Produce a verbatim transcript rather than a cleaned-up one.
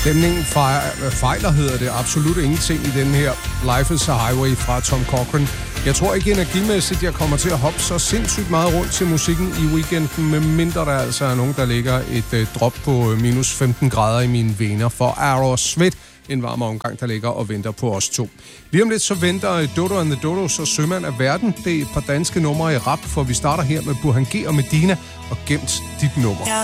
Stemningen fejler, fejler, hedder det, absolut ingenting i den her Life is a Highway fra Tom Cochrane. Jeg tror ikke energimæssigt, jeg kommer til at hoppe så sindssygt meget rundt til musikken i weekenden, medmindre der altså er nogen, der lægger et øh, drop på minus femten grader i mine vener for Aerosmith. En varm omgang, der ligger og venter på os to. Lige om lidt så venter Dodo and the Dodos og Sømand af Verden. Det er et par danske numre i rap, for vi starter her med Burhan G og Medina og Gemt dit nummer.